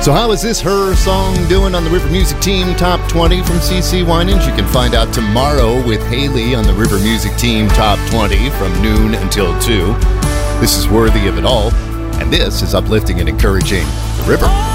So how is this her song doing on the River Music Team Top 20 from CeCe Winans? You can find out tomorrow with Haley on the River Music Team Top 20 from noon until 2. This is Worthy of It All, and this is Uplifting and Encouraging the River.